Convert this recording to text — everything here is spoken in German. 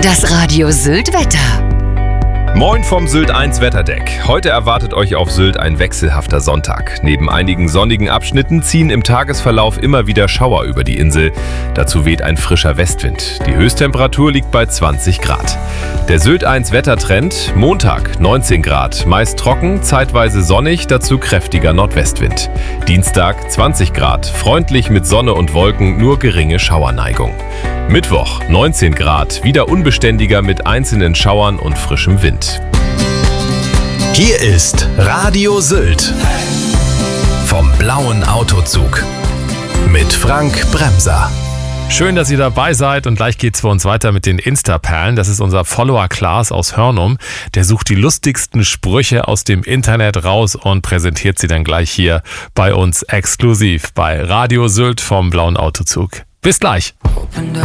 Das Radio Sylt Wetter. Moin vom Sylt 1 Wetterdeck. Heute erwartet euch auf Sylt ein wechselhafter Sonntag. Neben einigen sonnigen Abschnitten ziehen im Tagesverlauf immer wieder Schauer über die Insel. Dazu weht ein frischer Westwind. Die Höchsttemperatur liegt bei 20 Grad. Der Sylt 1 Wettertrend: Montag 19 Grad, meist trocken, zeitweise sonnig, dazu kräftiger Nordwestwind. Dienstag 20 Grad, freundlich mit Sonne und Wolken, nur geringe Schauerneigung. Mittwoch 19 Grad, wieder unbeständiger mit einzelnen Schauern und frischem Wind. Hier ist Radio Sylt vom blauen Autozug mit Frank Bremser. Schön, dass ihr dabei seid, und gleich geht's für uns weiter mit den Insta-Perlen. Das ist unser Follower Klaas aus Hörnum. Der sucht die lustigsten Sprüche aus dem Internet raus und präsentiert sie dann gleich hier bei uns exklusiv bei Radio Sylt vom blauen Autozug. Bis gleich. Opened up